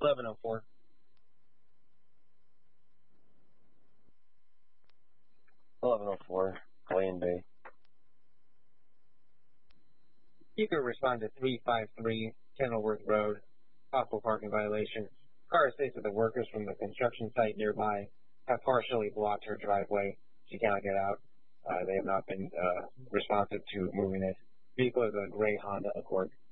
1104. Clayton Bay. You can respond to 353 Kenilworth Road, possible parking violation. Car states that the workers from the construction site nearby have partially blocked her driveway. She cannot get out. They have not been responsive to moving it. Vehicle is a gray Honda Accord.